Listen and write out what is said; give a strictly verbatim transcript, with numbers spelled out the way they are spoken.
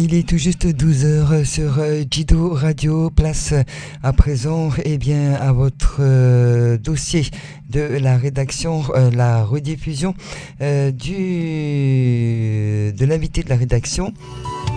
Il est tout juste douze heures sur euh, Jido Radio. Place euh, à présent eh bien, à votre euh, dossier de la rédaction, euh, la rediffusion euh, du, de l'invité de la rédaction.